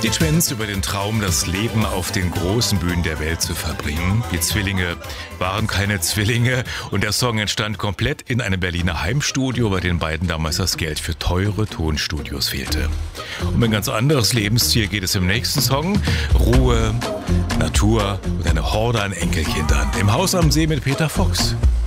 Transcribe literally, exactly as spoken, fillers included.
Die Twins über den Traum, das Leben auf den großen Bühnen der Welt zu verbringen. Die Zwillinge waren keine Zwillinge und der Song entstand komplett in einem Berliner Heimstudio, bei den beiden damals das Geld für teure Tonstudios fehlte. Um ein ganz anderes Lebensziel geht es im nächsten Song. Ruhe, Natur und eine Horde an Enkelkindern. Im Haus am See mit Peter Fox.